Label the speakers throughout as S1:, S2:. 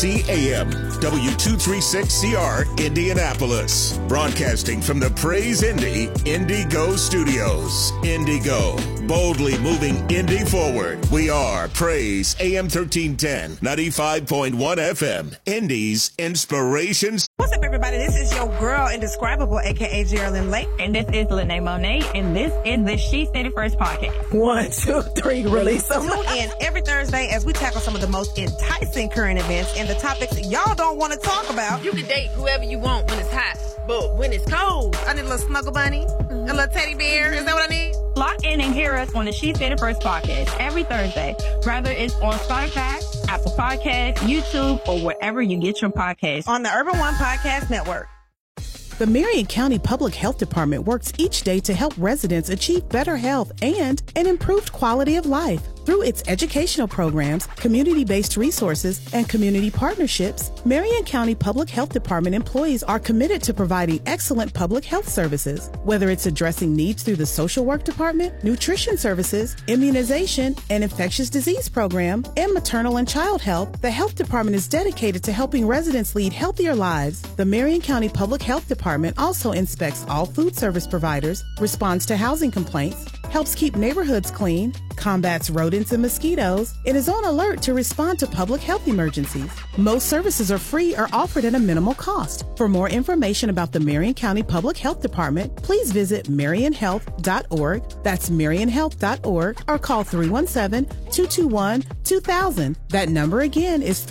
S1: CAM, W236CR, Indianapolis. Broadcasting from the Praise Indy Indigo Studios. Indigo, boldly moving Indy forward. We are Praise AM 1310, 95.1 FM, Indy's Inspirations.
S2: What's up, everybody? This is your girl, Indescribable, a.k.a. Geraldine Lake.
S3: And this is Lene Monet, and this is the She Said It First podcast.
S2: 1, 2, 3, release them. Tune in every Thursday as we tackle some of the most enticing current events and the topics that y'all don't want to talk about.
S4: You can date whoever you want when it's hot, but when it's cold,
S2: I need a little snuggle bunny, a little teddy bear. Is that what I need?
S3: Lock in and hear us on the She Said It First podcast every Thursday, whether it's on Spotify, Apple Podcasts, YouTube, or wherever you get your podcasts.
S2: On the Urban One Podcast Network.
S5: The Marion County Public Health Department works each day to help residents achieve better health and an improved quality of life. Through its educational programs, community-based resources, and community partnerships, Marion County Public Health Department employees are committed to providing excellent public health services. Whether it's addressing needs through the social work department, nutrition services, immunization, and infectious disease program, and maternal and child health, the health department is dedicated to helping residents lead healthier lives. The Marion County Public Health Department also inspects all food service providers, responds to housing complaints, helps keep neighborhoods clean, combats rodents and mosquitoes, and is on alert to respond to public health emergencies. Most services are free or offered at a minimal cost. For more information about the Marion County Public Health Department, please visit marionhealth.org, that's marionhealth.org, or call 317-221-2000. That number again is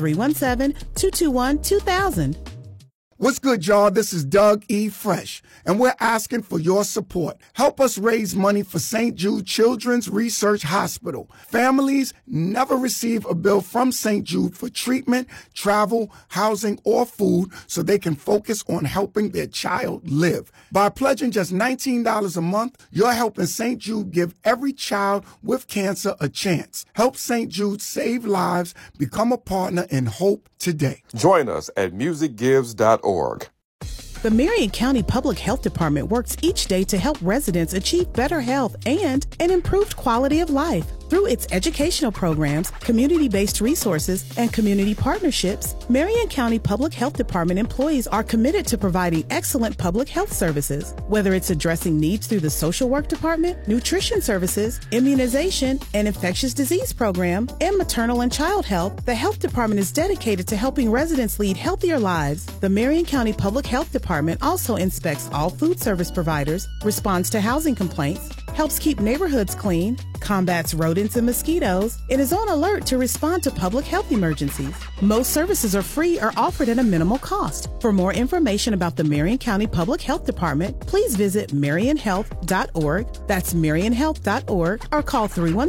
S5: 317-221-2000.
S6: What's good, y'all? This is Doug E. Fresh, and we're asking for your support. Help us raise money for St. Jude Children's Research Hospital. Families never receive a bill from St. Jude for treatment, travel, housing, or food so they can focus on helping their child live. By pledging just $19 a month, you're helping St. Jude give every child with cancer a chance. Help St. Jude save lives. Become a partner in hope today.
S7: Join us at musicgives.org.
S5: The Marion County Public Health Department works each day to help residents achieve better health and an improved quality of life. Through its educational programs, community-based resources, and community partnerships, Marion County Public Health Department employees are committed to providing excellent public health services. Whether it's addressing needs through the social work department, nutrition services, immunization, and infectious disease program, and maternal and child health, the health department is dedicated to helping residents lead healthier lives. The Marion County Public Health Department also inspects all food service providers, responds to housing complaints, helps keep neighborhoods clean, combats rodents and mosquitoes, and is on alert to respond to public health emergencies. Most services are free or offered at a minimal cost. For more information about the Marion County Public Health Department, please visit marionhealth.org, that's marionhealth.org, or call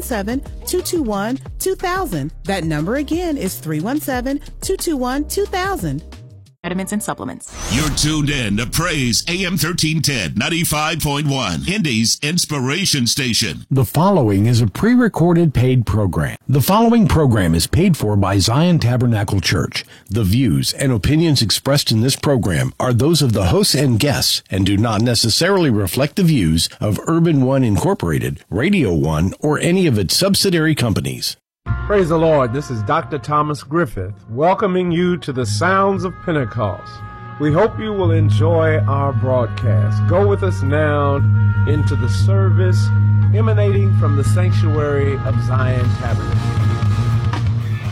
S5: 317-221-2000. That number again is 317-221-2000.
S3: Vitamins and supplements.
S1: You're tuned in to Praise AM 1310, 95.1, Indy's Inspiration Station.
S8: The following is a pre-recorded paid program. The following program is paid for by Zion Tabernacle Church. The views and opinions expressed in this program are those of the hosts and guests and do not necessarily reflect the views of Urban One Incorporated, Radio One, or any of its subsidiary companies.
S9: Praise the Lord. This is Dr. Thomas Griffith welcoming you to the Sounds of Pentecost. We hope you will enjoy our broadcast. Go with us now into the service emanating from the sanctuary of Zion Tabernacle.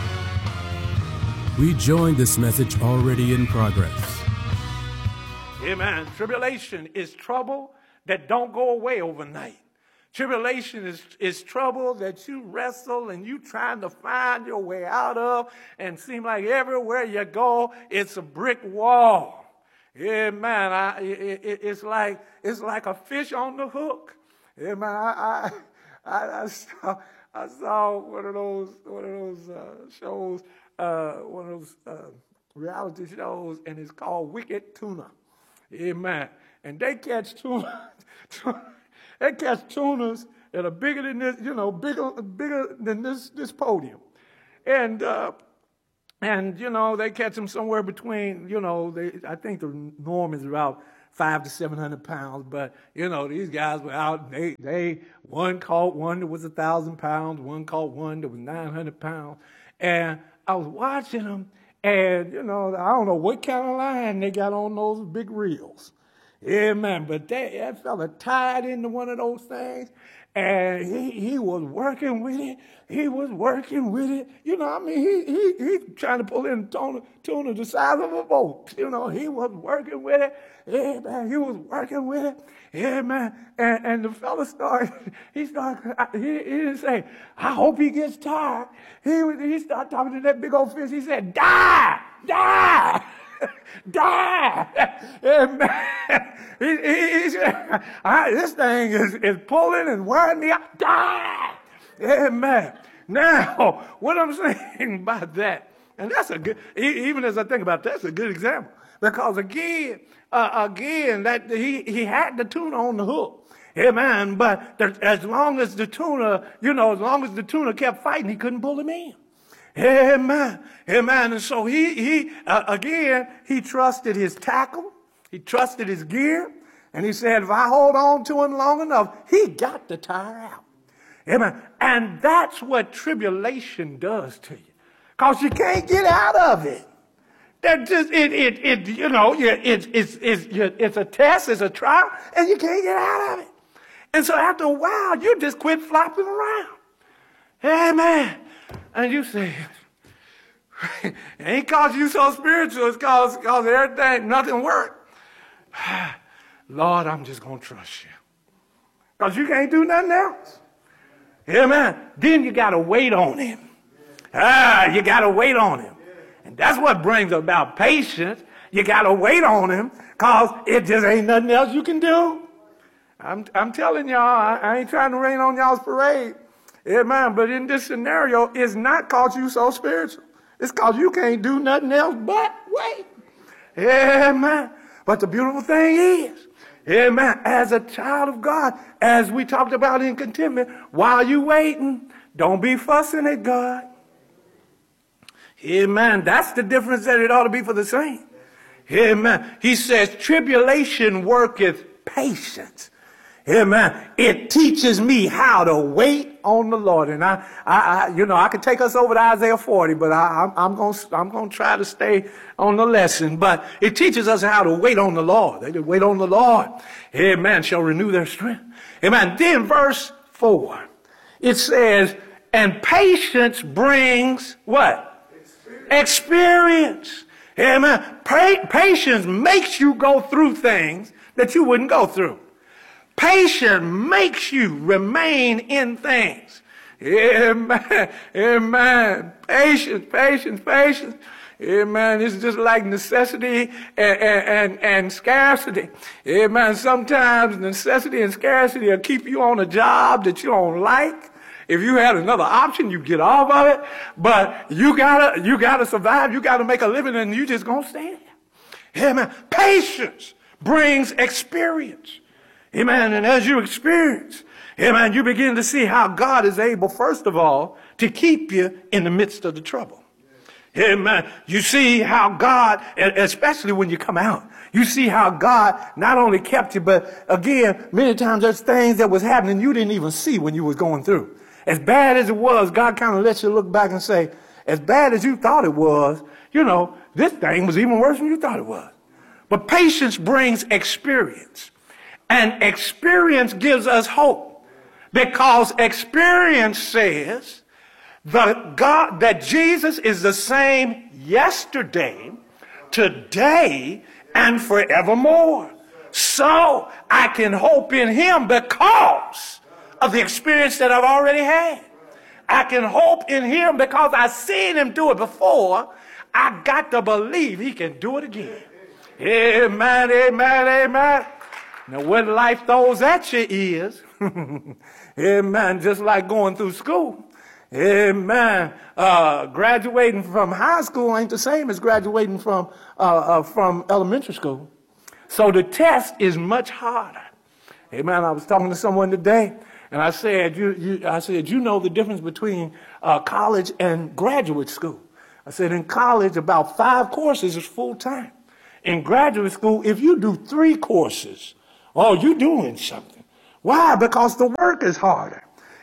S10: We join this message already in progress.
S11: Amen. Tribulation is trouble that don't go away overnight. Tribulation is trouble that you wrestle and you trying to find your way out of, and seem like everywhere you go, it's a brick wall. Amen. It's like a fish on the hook. Amen. I saw one of those shows, one of those reality shows, and it's called Wicked Tuna. Amen. And they catch tuna. They catch tunas that are bigger than this, bigger than this podium. And they catch them somewhere between, I think the norm is about 500 to 700 pounds. But, these guys were out, and one caught one that was 1,000 pounds, one caught one that was 900 pounds. And I was watching them, And, you know, I don't know what kind of line they got on those big reels. Amen. But that fella tied into one of those things, and he was working with it. He was working with it. You know, I mean, he's trying to pull in tuna the size of a boat. You know, he was working with it. Amen. He was working with it. Amen. And the fella he didn't say, I hope he gets tired. He started talking to that big old fish. He said, die, die. Die. Amen. He said, this thing is pulling and wearing me out. Die. Amen. Now, what I'm saying by that, and that's a good, even as I think about that, that's a good example. Because again, that he had the tuna on the hook. Amen. But as long as the tuna kept fighting, he couldn't pull him in. Amen. Amen. And so he trusted his tackle. He trusted his gear. And he said, if I hold on to him long enough, he got the tire out. Amen. And that's what tribulation does to you. Because you can't get out of it. That just, it's a test, it's a trial, and you can't get out of it. And so after a while, you just quit flopping around. Amen. And you say, it ain't because you so spiritual, it's because everything, nothing worked. Lord, I'm just going to trust you. Because you can't do nothing else. Amen. Then you got to wait on him. You got to wait on him. And that's what brings about patience. You got to wait on him because it just ain't nothing else you can do. I'm telling y'all, I ain't trying to rain on y'all's parade. Amen. But in this scenario, it's not because you so spiritual. It's because you can't do nothing else but wait. Amen. But the beautiful thing is, amen, as a child of God, as we talked about in contentment, while you waiting, don't be fussing at God. Amen. That's the difference that it ought to be for the saint. Amen. He says, tribulation worketh patience. Amen. It teaches me how to wait on the Lord. And I could take us over to Isaiah 40, but I'm going to try to stay on the lesson. But it teaches us how to wait on the Lord. They that wait on the Lord, amen, shall renew their strength. Amen. Then verse 4, it says, and patience brings what? Experience. Amen. Patience makes you go through things that you wouldn't go through. Patience makes you remain in things. Amen. Amen. Patience. Amen. It's just like necessity and scarcity. Amen. Sometimes necessity and scarcity will keep you on a job that you don't like. If you had another option, you get off of it. But you gotta survive. You gotta make a living, and you just gonna stay there. Amen. Patience brings experience. Amen. And as you experience, amen, you begin to see how God is able, first of all, to keep you in the midst of the trouble. Amen. You see how God, especially when you come out, you see how God not only kept you, but again, many times there's things that was happening you didn't even see when you was going through. As bad as it was, God kind of lets you look back and say, as bad as you thought it was, this thing was even worse than you thought it was. But patience brings experience. And experience gives us hope. Because experience says that Jesus is the same yesterday, today, and forevermore. So I can hope in him because of the experience that I've already had. I can hope in him because I've seen him do it before. I got to believe he can do it again. Amen, amen, amen. Now what life throws at you is, amen, just like going through school. Amen. Graduating from high school ain't the same as graduating from elementary school. So the test is much harder. Amen. I was talking to someone today, and I said, you know the difference between college and graduate school. I said, in college, about 5 courses is full time. In graduate school, if you do 3 courses, you're doing something. Why? Because the work is harder.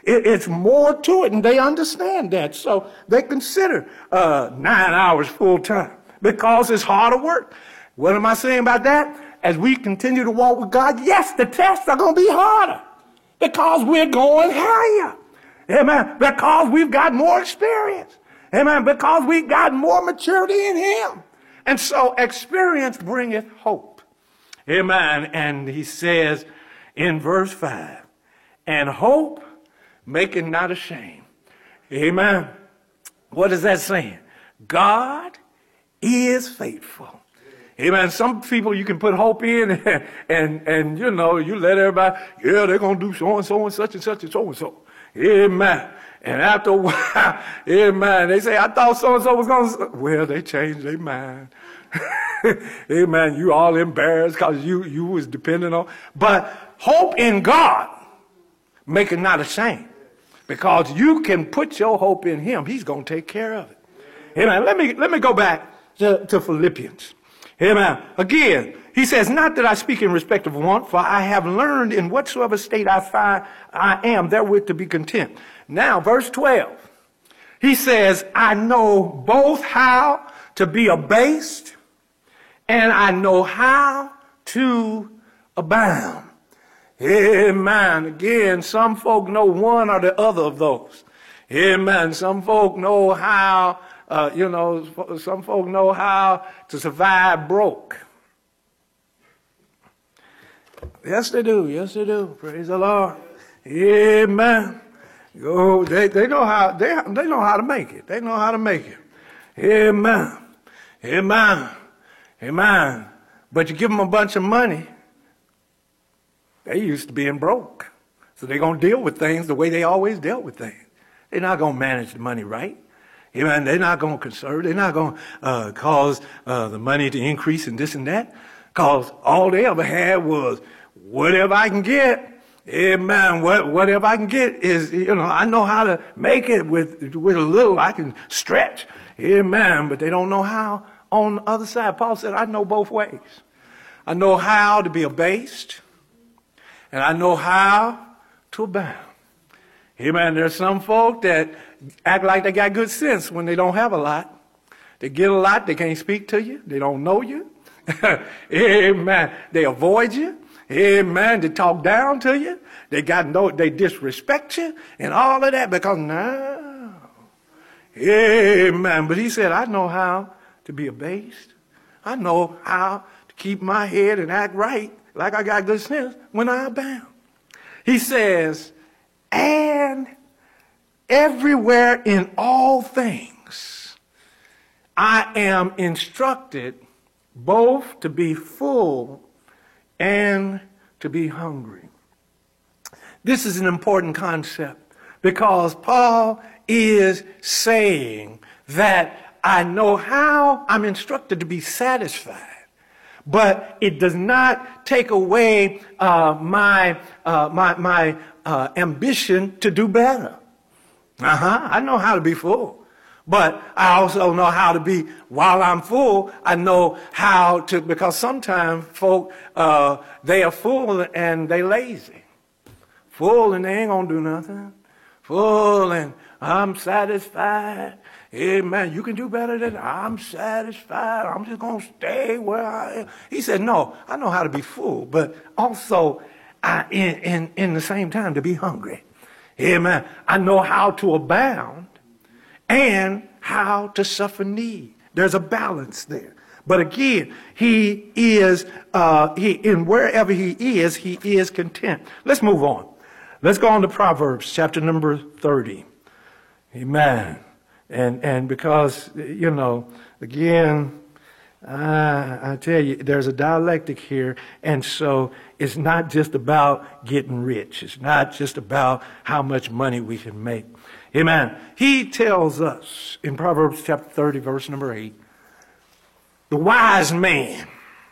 S11: It's more to it, and they understand that. So they consider 9 hours full time because it's harder work. What am I saying about that? As we continue to walk with God, yes, the tests are going to be harder because we're going higher. Amen. Because we've got more experience. Amen. Because we've got more maturity in Him. And so experience bringeth hope. Amen. And he says in verse 5, and hope maketh not ashamed. Amen. What is that saying? God is faithful. Amen. Some people you can put hope in and you know, you let everybody, yeah, they're going to do so-and-so and such and such and so-and-so. Amen. And after a while, amen, they say, I thought so-and-so was going to, well, they changed their mind. Amen. You all embarrassed because you was dependent on. But hope in God make it not ashamed. Because you can put your hope in Him. He's going to take care of it. Amen. Let me go back to Philippians. Amen. Again, he says, not that I speak in respect of want, for I have learned in whatsoever state I find I am therewith to be content. Now, verse 12. He says, I know both how to be abased and I know how to abound. Amen. Again, some folk know one or the other of those. Amen. Some folk know how, some folk know how to survive broke. Yes, they do. Yes, they do. Praise the Lord. Amen. Oh, they know how they know how to make it. They know how to make it. Amen. Amen. Amen. But you give them a bunch of money, they used to being broke. So they're going to deal with things the way they always dealt with things. They're not going to manage the money right. Amen. They're not going to conserve. They're not going to cause the money to increase and this and that. Because all they ever had was whatever I can get. Amen. Whatever I can get is, I know how to make it with a little I can stretch. Amen. But they don't know how on the other side. Paul said, I know both ways. I know how to be abased, and I know how to abound. Amen. There's some folk that act like they got good sense when they don't have a lot. They get a lot, they can't speak to you, they don't know you. Amen. They avoid you. Amen. They talk down to you. They disrespect you and all of that because no. Amen. But he said, I know how to be abased. I know how to keep my head and act right like I got good sense when I abound. He says, and everywhere in all things, I am instructed both to be full and to be hungry. This is an important concept because Paul is saying that I know how I'm instructed to be satisfied, but it does not take away my ambition to do better. I know how to be full. But I also know how to be, while I'm full, I know how to, because sometimes folk, they are full and they lazy. Full and they ain't gonna do nothing. Full and I'm satisfied. Amen. You can do better than I'm satisfied. I'm just gonna stay where I am. He said, no, I know how to be full, but also in the same time to be hungry. Amen. I know how to abound and how to suffer need. There's a balance there. But again, he is, in wherever he is content. Let's move on. Let's go on to Proverbs chapter number 30. Amen. And because, again, I tell you, there's a dialectic here. And so it's not just about getting rich. It's not just about how much money we can make. Amen. He tells us in Proverbs chapter 30, verse number 8, the wise man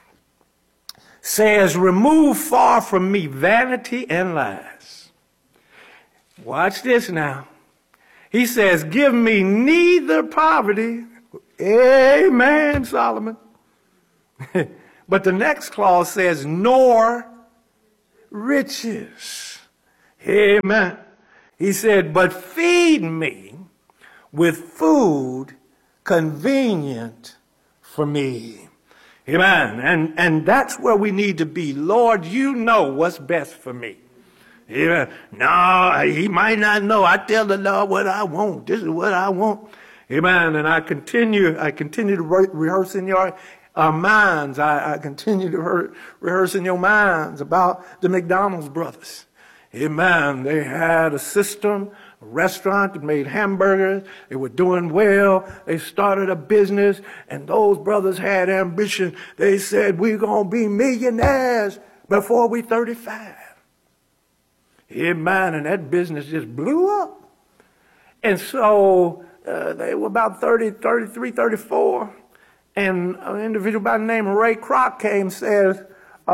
S11: says, remove far from me vanity and lies. Watch this now. He says, give me neither poverty. Amen, Solomon. But the next clause says, nor riches. Amen. He said, but feed me with food convenient for me. Amen. And that's where we need to be. Lord, you know what's best for me. Yeah. No, he might not know. I tell the Lord what I want. This is what I want. Amen. And I continue to rehearse in your minds. I continue to rehearse in your minds about the McDonald's brothers. Amen. They had a system, a restaurant that made hamburgers. They were doing well. They started a business, and those brothers had ambition. They said, we're going to be millionaires before we're 35. Amen. And that business just blew up. And so they were about 30, 33, 34. And an individual by the name of Ray Kroc came and said,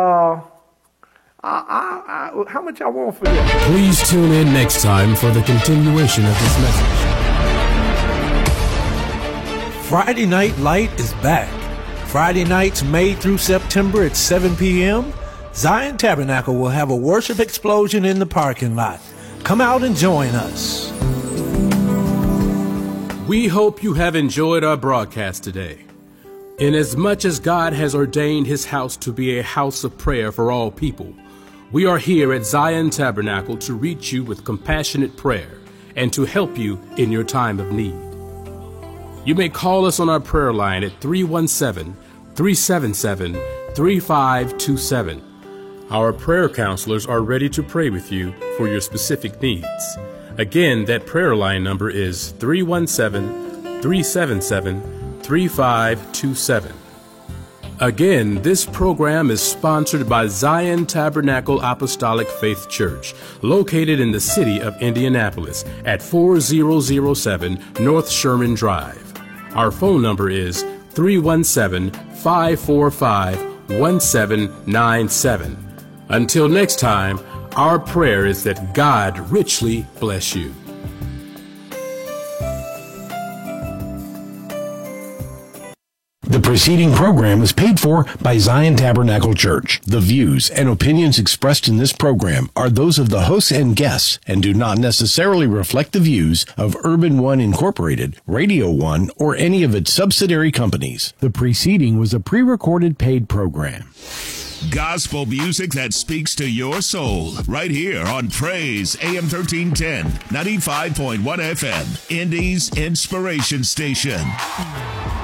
S11: how much I want for this?
S10: Please tune in next time for the continuation of this message.
S12: Friday Night Light is back. Friday nights, May through September at 7 p.m., Zion Tabernacle will have a worship explosion in the parking lot. Come out and join us.
S10: We hope you have enjoyed our broadcast today. Inasmuch as God has ordained his house to be a house of prayer for all people, we are here at Zion Tabernacle to reach you with compassionate prayer and to help you in your time of need. You may call us on our prayer line at 317-377-3527. Our prayer counselors are ready to pray with you for your specific needs. Again, that prayer line number is 317-377-3527. Again, this program is sponsored by Zion Tabernacle Apostolic Faith Church, located in the city of Indianapolis at 4007 North Sherman Drive. Our phone number is 317-545-1797. Until next time, our prayer is that God richly bless you.
S8: The preceding program is paid for by Zion Tabernacle Church. The views and opinions expressed in this program are those of the hosts and guests and do not necessarily reflect the views of Urban One Incorporated, Radio One, or any of its subsidiary companies. The preceding was a pre-recorded paid program.
S1: Gospel music that speaks to your soul. Right here on Praise AM 1310, 95.1 FM, Indy's Inspiration Station.